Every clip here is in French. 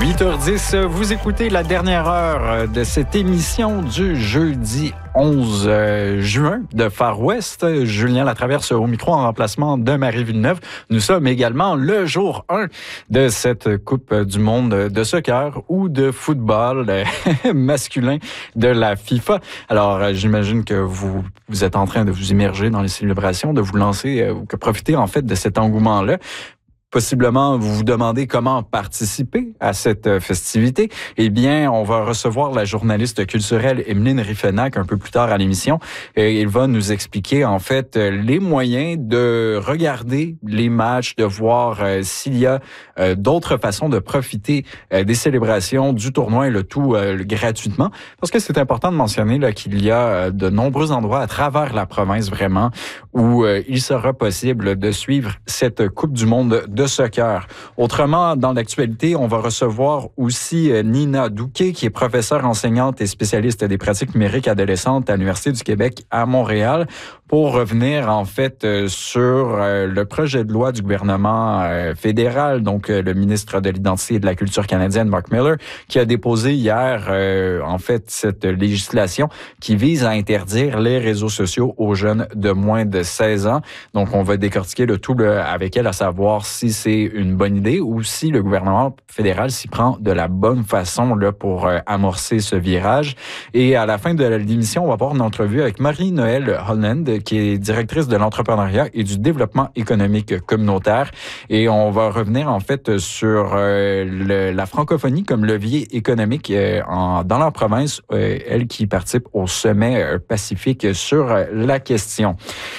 8h10, vous écoutez la dernière heure de cette émission du jeudi 11 juin de Far West. Julien Latraverse au micro en remplacement de Marie Villeneuve. Nous sommes également le jour 1 de cette Coupe du monde de soccer ou de football masculin de la FIFA. Alors, j'imagine que vous êtes en train de vous immerger dans les célébrations, de vous lancer ou que profiter en fait de cet engouement-là. Possiblement, vous vous demandez comment participer à cette festivité. Eh bien, on va recevoir la journaliste culturelle Emeline Riffenac un peu plus tard à l'émission. Il va nous expliquer, en fait, les moyens de regarder les matchs, de voir s'il y a d'autres façons de profiter des célébrations du tournoi et le tout gratuitement. Parce que c'est important de mentionner là, qu'il y a de nombreux endroits à travers la province, vraiment, où il sera possible de suivre cette Coupe du monde de soccer. Autrement, dans l'actualité, on va recevoir aussi Nina Douquet, qui est professeure enseignante et spécialiste des pratiques numériques adolescentes à l'Université du Québec à Montréal, pour revenir en fait sur le projet de loi du gouvernement fédéral, donc le ministre de l'Identité et de la Culture canadienne, Mark Miller, qui a déposé hier en fait cette législation qui vise à interdire les réseaux sociaux aux jeunes de moins de 16 ans. Donc, on va décortiquer le tout avec elle, à savoir si c'est une bonne idée ou si le gouvernement fédéral s'y prend de la bonne façon là, pour amorcer ce virage. Et à la fin de l'émission, on va avoir une entrevue avec Marie-Noëlle Holland, qui est directrice de l'entrepreneuriat et du développement économique communautaire. Et on va revenir en fait sur la francophonie comme levier économique dans la province, elle qui participe au sommet pacifique sur la question.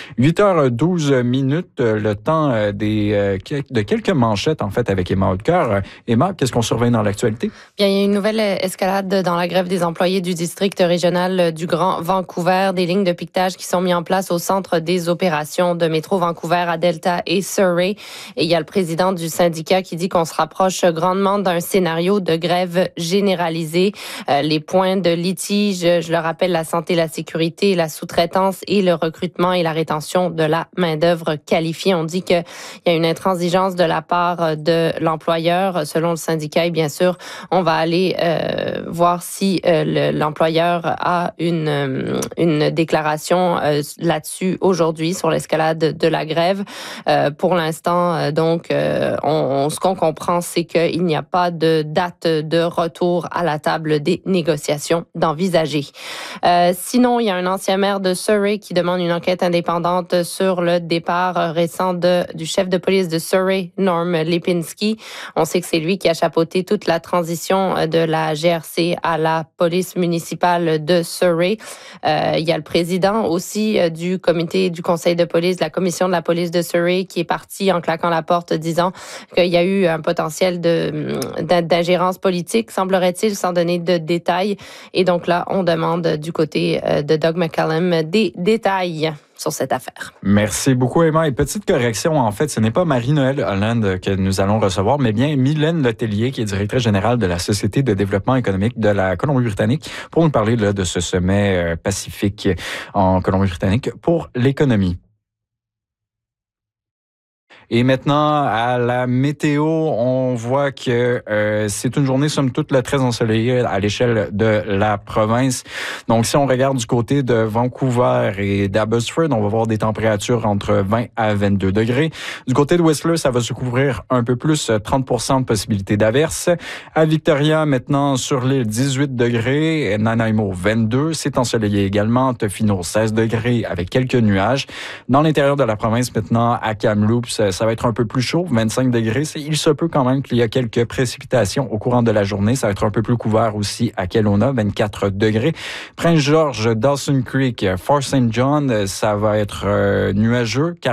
8h12 minutes, le temps de quelques manchettes en fait avec Emma Hautecœur. Emma, qu'est-ce qu'on surveille dans l'actualité? Bien, il y a une nouvelle escalade dans la grève des employés du district régional du Grand Vancouver. Des lignes de piquetage qui sont mises en place au centre des opérations de métro Vancouver à Delta et Surrey. Et il y a le président du syndicat qui dit qu'on se rapproche grandement d'un scénario de grève généralisée. Les points de litige, je le rappelle, la santé, la sécurité, la sous-traitance et le recrutement et la rétention de la main-d'œuvre qualifiée. On dit qu'il y a une intransigeance de la part de l'employeur, selon le syndicat. Et bien sûr, on va aller voir si l'employeur a une déclaration là-dessus aujourd'hui sur l'escalade de la grève. Pour l'instant, donc, ce qu'on comprend, c'est qu'il n'y a pas de date de retour à la table des négociations d'envisager. Sinon, il y a un ancien maire de Surrey qui demande une enquête indépendante sur le départ récent du chef de police de Surrey, Norm Lipinski. On sait que c'est lui qui a chapeauté toute la transition de la GRC à la police municipale de Surrey. Il y a le président aussi du comité du conseil de police, de la commission de la police de Surrey, qui est parti en claquant la porte, disant qu'il y a eu un potentiel d'ingérence politique, semblerait-il, sans donner de détails. Et donc là, on demande du côté de Doug McCallum des détails sur cette affaire. Merci beaucoup, Emma. Et petite correction, en fait, ce n'est pas Marie-Noëlle Holland que nous allons recevoir, mais bien Mylène Letellier, qui est directrice générale de la Société de développement économique de la Colombie-Britannique, pour nous parler là, de ce sommet pacifique en Colombie-Britannique pour l'économie. Et maintenant, à la météo, on voit que c'est une journée, somme toute, très ensoleillée à l'échelle de la province. Donc, si on regarde du côté de Vancouver et d'Abbotsford, on va voir des températures entre 20 à 22 degrés. Du côté de Whistler, ça va se couvrir un peu plus, 30% de possibilité d'averse. À Victoria, maintenant, sur l'île, 18 degrés. Nanaimo, 22. C'est ensoleillé également. Tofino, 16 degrés avec quelques nuages. Dans l'intérieur de la province, maintenant, à Kamloops, ça va être un peu plus chaud, 25 degrés. Il se peut quand même qu'il y a quelques précipitations au courant de la journée. Ça va être un peu plus couvert aussi à Kelowna, 24 degrés. Prince George, Dawson Creek, Fort St. John, ça va être nuageux,